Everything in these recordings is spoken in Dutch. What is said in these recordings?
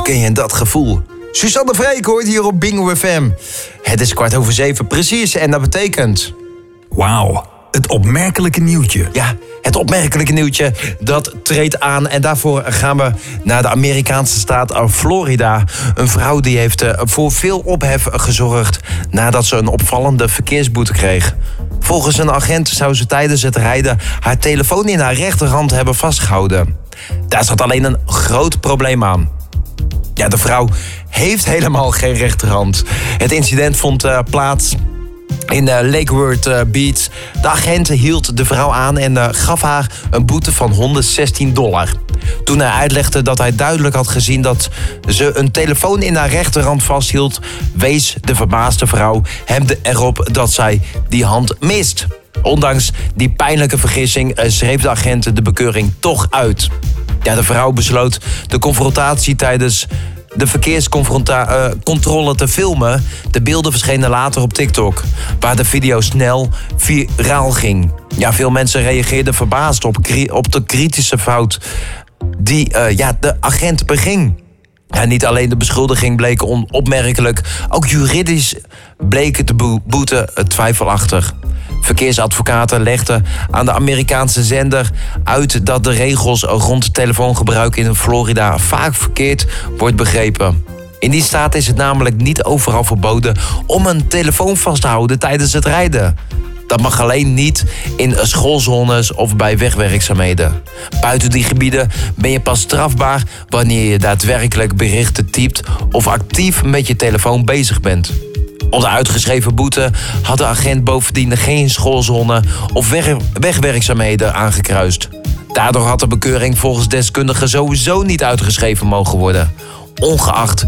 ken je dat gevoel? Suzanne Freek hoort hier op Bingo FM. Het is 6:15 precies en dat betekent... Wauw, het opmerkelijke nieuwtje. Ja, het opmerkelijke nieuwtje, dat treedt aan. En daarvoor gaan we naar de Amerikaanse staat Florida. Een vrouw die heeft voor veel ophef gezorgd nadat ze een opvallende verkeersboete kreeg. Volgens een agent zou ze tijdens het rijden haar telefoon in haar rechterhand hebben vastgehouden. Daar zat alleen een groot probleem aan. Ja, de vrouw heeft helemaal geen rechterhand. Het incident vond plaats in Lake Worth Beach. De agent hield de vrouw aan en gaf haar een boete van $116. Toen hij uitlegde dat hij duidelijk had gezien dat ze een telefoon in haar rechterhand vasthield, wees de verbaasde vrouw hem erop dat zij die hand mist. Ondanks die pijnlijke vergissing schreef de agent de bekeuring toch uit. Ja, de vrouw besloot de confrontatie tijdens de verkeerscontrole te filmen. De beelden verschenen later op TikTok, waar de video snel viraal ging. Ja, veel mensen reageerden verbaasd op de kritische fout die de agent beging. Ja, niet alleen de beschuldiging bleek onopmerkelijk, ook juridisch bleek de boete twijfelachtig. Verkeersadvocaten legden aan de Amerikaanse zender uit dat de regels rond telefoongebruik in Florida vaak verkeerd wordt begrepen. In die staat is het namelijk niet overal verboden om een telefoon vast te houden tijdens het rijden. Dat mag alleen niet in schoolzones of bij wegwerkzaamheden. Buiten die gebieden ben je pas strafbaar wanneer je daadwerkelijk berichten typt of actief met je telefoon bezig bent. Op de uitgeschreven boete had de agent bovendien geen schoolzone of wegwerkzaamheden aangekruist. Daardoor had de bekeuring volgens deskundigen sowieso niet uitgeschreven mogen worden, ongeacht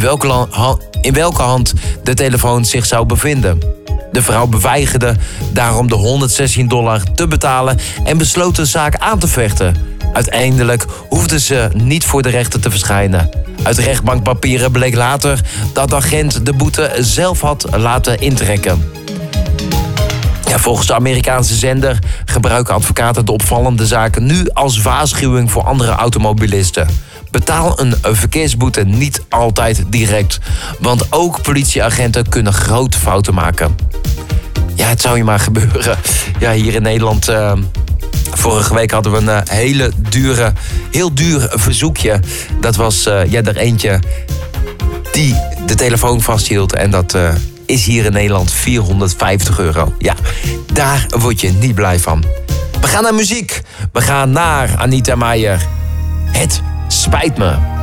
in welke hand de telefoon zich zou bevinden. De vrouw beweigerde daarom de $116 te betalen en besloot de zaak aan te vechten. Uiteindelijk hoefde ze niet voor de rechter te verschijnen. Uit rechtbankpapieren bleek later dat de agent de boete zelf had laten intrekken. Ja, volgens de Amerikaanse zender gebruiken advocaten de opvallende zaken nu als waarschuwing voor andere automobilisten. Betaal een verkeersboete niet altijd direct, want ook politieagenten kunnen grote fouten maken. Ja, het zou je maar gebeuren. Ja, hier in Nederland, vorige week hadden we een heel duur verzoekje. Dat was er eentje die de telefoon vasthield en dat is hier in Nederland €450. Ja, daar word je niet blij van. We gaan naar muziek. We gaan naar Anita Meijer. Het spijt me.